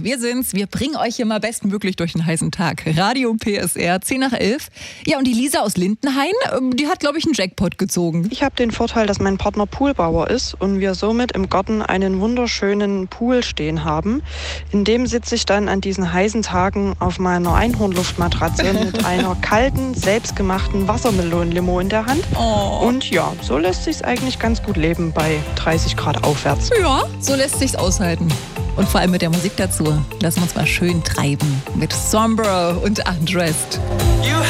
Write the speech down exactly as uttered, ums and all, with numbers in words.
wir sind's. Wir bringen euch hier mal bestmöglich durch den heißen Tag. Radio P S R, zehn nach elf. Ja, und die Lisa aus Lindenhain, die hat, glaube ich, einen Jackpot gezogen. Ich habe den Vorteil, dass mein Partner Poolbauer ist und wir somit im Garten einen wunderschönen Pool stehen haben. In dem sitze ich dann an diesen heißen Tagen auf meiner Einhornluftmatratze mit einer kalten, selbstgemachten Wassermelonenlimo in der Hand. Oh. Und ja, so lässt sich's eigentlich ganz gut leben bei dreißig Grad aufwärts. Ja, so lässt sich's aushalten. Und vor allem mit der Musik dazu. Lassen wir uns mal schön treiben mit Sombra und Undressed.